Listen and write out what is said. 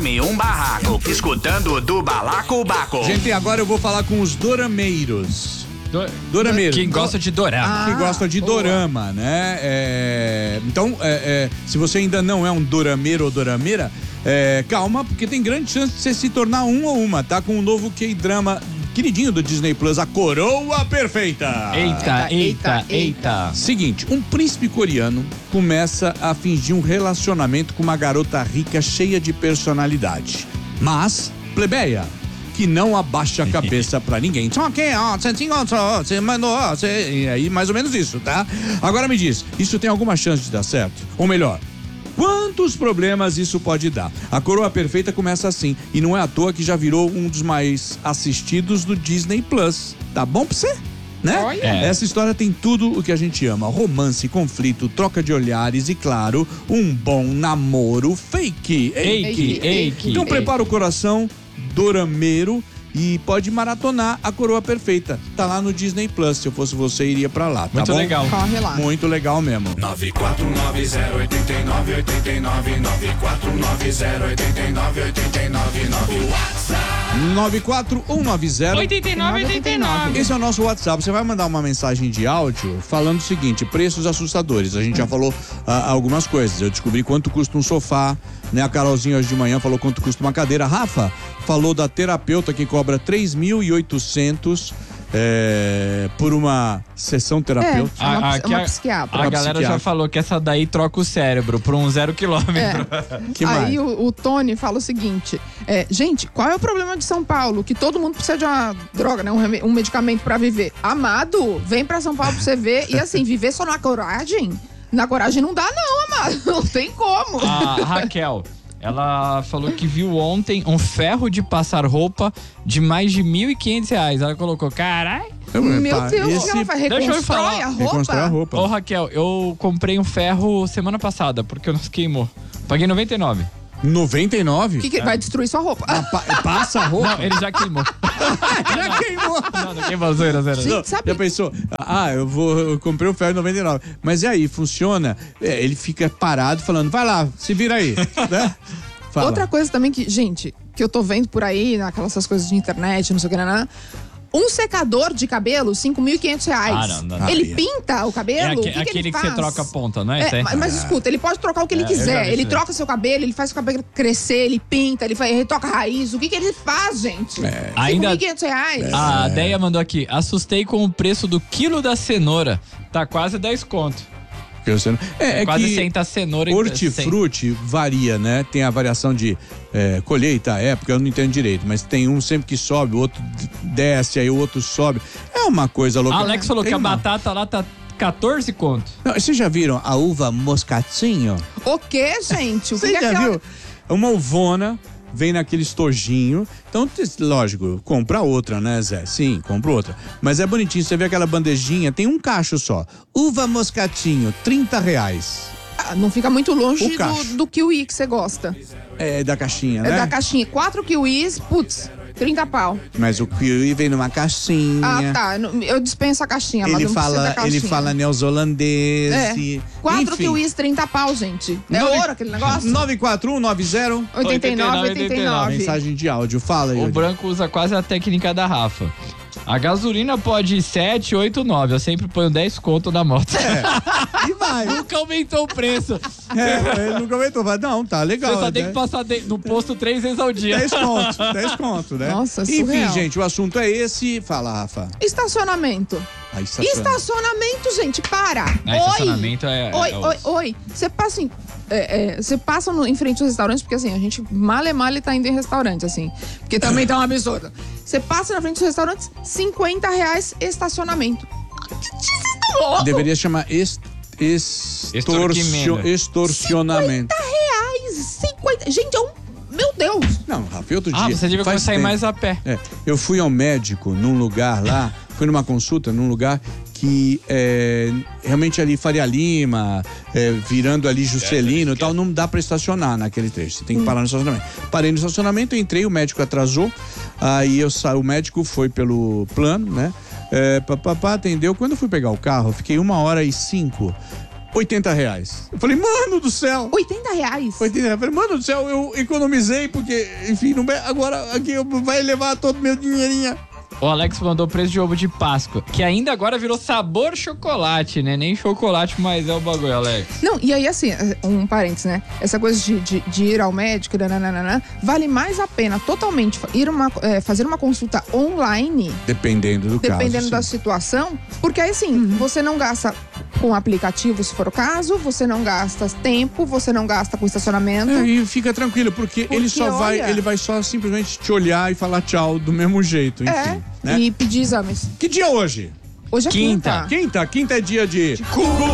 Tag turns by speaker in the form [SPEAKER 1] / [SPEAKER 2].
[SPEAKER 1] Um barraco, escutando do Balacobaco.
[SPEAKER 2] Gente, agora eu vou falar com os dorameiros. Dorameiros.
[SPEAKER 3] Quem gosta de dorama.
[SPEAKER 2] Que gosta de dorama, né? Então, se você ainda não é um dorameiro ou dorameira, calma, porque tem grande chance de você se tornar um ou uma, tá? Com o novo K-drama queridinho do Disney Plus, A Coroa Perfeita.
[SPEAKER 3] Eita.
[SPEAKER 2] Seguinte, um príncipe coreano começa a fingir um relacionamento com uma garota rica cheia de personalidade, mas plebeia, que não abaixa a cabeça pra ninguém. Só que, você mandou, e aí mais ou menos isso, tá? Agora me diz, isso tem alguma chance de dar certo? Ou melhor, quantos problemas isso pode dar? A Coroa Perfeita começa assim, e não é à toa que já virou um dos mais assistidos do Disney Plus. Tá bom pra você? Né? Essa história tem tudo o que a gente ama: romance, conflito, troca de olhares e, claro, um bom namoro fake. Então prepara o coração, dorameiro, e pode maratonar A Coroa Perfeita. Tá lá no Disney Plus. Se eu fosse você, iria pra lá, tá
[SPEAKER 3] muito
[SPEAKER 2] bom?
[SPEAKER 3] legal.
[SPEAKER 4] Corre lá.
[SPEAKER 2] Muito legal mesmo.
[SPEAKER 1] 94908989 WhatsApp
[SPEAKER 2] 94190 Esse é o nosso WhatsApp. Você vai mandar uma mensagem de áudio falando o seguinte: preços assustadores. A gente já falou algumas coisas. Eu descobri quanto custa um sofá, né? A Carolzinha hoje de manhã falou quanto custa uma cadeira. A Rafa falou da terapeuta que cobra 3.800 por uma sessão terapêutica.
[SPEAKER 4] Uma psiquiatra.
[SPEAKER 3] A galera já falou que essa daí troca o cérebro por um 0 quilômetro.
[SPEAKER 2] Que mais?
[SPEAKER 4] Aí o Tony fala o seguinte: gente, qual é o problema de São Paulo? Que todo mundo precisa de uma droga, né? Um medicamento pra viver. Amado, vem pra São Paulo pra você ver. E assim, viver só na coragem? Na coragem não dá não, amado. Não tem como.
[SPEAKER 3] A Raquel, ela falou que viu ontem um ferro de passar roupa de mais de R$1.500. Ela colocou, carai.
[SPEAKER 4] Meu Deus, ela vai
[SPEAKER 3] Deixa eu falar.
[SPEAKER 2] Reconstrói a roupa.
[SPEAKER 3] Ô, Raquel, eu comprei um ferro semana passada, porque nos queimou. Paguei 99.
[SPEAKER 2] 99?
[SPEAKER 4] O que vai destruir sua roupa?
[SPEAKER 2] Passa a roupa?
[SPEAKER 3] Não, ele já queimou.
[SPEAKER 2] Já queimou.
[SPEAKER 3] Não queimou, zero.
[SPEAKER 4] Gente, sabe?
[SPEAKER 2] Já pensou? Eu comprei o ferro 99. Mas e aí, funciona? Ele fica parado falando, vai lá, se vira aí, né? Fala.
[SPEAKER 4] Outra coisa também que, gente, que eu tô vendo por aí, naquelas coisas de internet, não sei o que, um secador de cabelo, R$5.500.
[SPEAKER 3] Não.
[SPEAKER 4] Ele pinta o cabelo?
[SPEAKER 3] É aquele
[SPEAKER 4] ele
[SPEAKER 3] que
[SPEAKER 4] faz?
[SPEAKER 3] você troca a ponta, não é?
[SPEAKER 4] Mas escuta, ele pode trocar o que ele quiser. Ele troca seu cabelo, ele faz o cabelo crescer, ele pinta, ele toca a raiz. O que ele faz, gente? R$5.500.
[SPEAKER 3] A Deia mandou aqui: assustei com o preço do quilo da cenoura. Tá quase 10 conto. Quase
[SPEAKER 2] que
[SPEAKER 3] 100 cenoura.
[SPEAKER 2] Hortifruti varia, né? Tem a variação de colheita, época, eu não entendo direito, mas tem um sempre que sobe, o outro desce, aí o outro sobe. É uma coisa louca.
[SPEAKER 3] A Alex falou que a batata lá tá 14 conto.
[SPEAKER 2] Não, vocês já viram a uva moscatinho?
[SPEAKER 4] O quê, gente?
[SPEAKER 2] Você já viu? É uma uvona, vem naquele estojinho. Então, lógico, compra outra, né, Zé? Sim, compra outra. Mas é bonitinho, você vê aquela bandejinha, tem um cacho só. Uva moscatinho, R$30.
[SPEAKER 4] Não fica muito longe
[SPEAKER 2] do
[SPEAKER 4] kiwi que você gosta.
[SPEAKER 2] É da caixinha, né?
[SPEAKER 4] É da caixinha. 4 kiwis, putz, 30 pau.
[SPEAKER 2] Mas o kiwi vem numa caixinha.
[SPEAKER 4] Tá. Eu dispenso a caixinha, mas não precisa da caixinha.
[SPEAKER 2] Ele fala neozelandês.
[SPEAKER 4] 4 kiwis, 30 pau, gente. Ouro aquele negócio?
[SPEAKER 2] 94190
[SPEAKER 4] 89.
[SPEAKER 2] Mensagem de áudio, fala aí.
[SPEAKER 3] O branco usa quase a técnica da Rafa. A gasolina pode ir 7, 8, 9. Eu sempre ponho 10 conto na moto.
[SPEAKER 2] E vai.
[SPEAKER 3] Nunca aumentou o preço.
[SPEAKER 2] Ele nunca aumentou. Vai, não, tá legal.
[SPEAKER 3] Você só tem que passar no posto 3 vezes ao dia.
[SPEAKER 2] 10 conto, né?
[SPEAKER 4] Nossa,
[SPEAKER 2] enfim,
[SPEAKER 4] surreal.
[SPEAKER 2] gente, o assunto é esse. Fala, Rafa.
[SPEAKER 4] Estacionamento. Estacionamento, gente, para.
[SPEAKER 3] Estacionamento
[SPEAKER 4] Oi. Você passa assim. Você passa em frente aos restaurantes, porque assim, a gente male tá indo em restaurante, assim. Porque também tá um absurdo. Você passa na frente dos restaurantes, R$50 estacionamento.
[SPEAKER 2] Deveria chamar extorsionamento.
[SPEAKER 4] R$50. Gente, meu Deus.
[SPEAKER 2] Não, Rafa, outro dia.
[SPEAKER 3] Você devia começar a ir mais a pé.
[SPEAKER 2] Eu fui ao médico num lugar lá, fui numa consulta num lugar que realmente ali Faria Lima, virando ali Juscelino e tal, não dá pra estacionar naquele trecho, você tem que parar no estacionamento. Parei no estacionamento, entrei, o médico atrasou, aí o médico foi pelo plano, né? Atendeu. Quando eu fui pegar o carro, eu fiquei 1h05 R$80. Eu falei, mano do céu.
[SPEAKER 4] R$80?
[SPEAKER 2] 80 reais. Eu falei, mano do céu, eu economizei porque, enfim, não, agora aqui vai levar todo o meu dinheirinho.
[SPEAKER 3] O Alex mandou o preço de ovo de Páscoa, que ainda agora virou sabor chocolate, né? Nem chocolate mais é o bagulho, Alex.
[SPEAKER 4] Não, e aí assim, um parênteses, né? Essa coisa de ir ao médico, nananana, vale mais a pena totalmente fazer uma consulta online,
[SPEAKER 2] Dependendo do caso.
[SPEAKER 4] dependendo da
[SPEAKER 2] sim.
[SPEAKER 4] situação, porque aí sim, você não gasta com aplicativo, se for o caso, você não gasta tempo, você não gasta com estacionamento.
[SPEAKER 2] E fica tranquilo, porque ele vai só simplesmente te olhar e falar tchau do mesmo jeito, enfim. Né?
[SPEAKER 4] E pedir exames.
[SPEAKER 2] Que dia é hoje?
[SPEAKER 4] Hoje é
[SPEAKER 3] Quinta.
[SPEAKER 4] quinta.
[SPEAKER 2] Quinta é dia de...